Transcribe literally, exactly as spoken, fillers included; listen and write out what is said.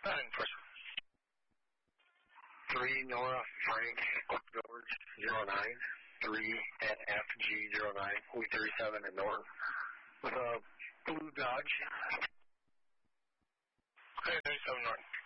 Three Nora Frank George zero nine. Three N F G zero nine. We thirty seven at Norton with a blue Dodge. Okay, thirty seven Norton.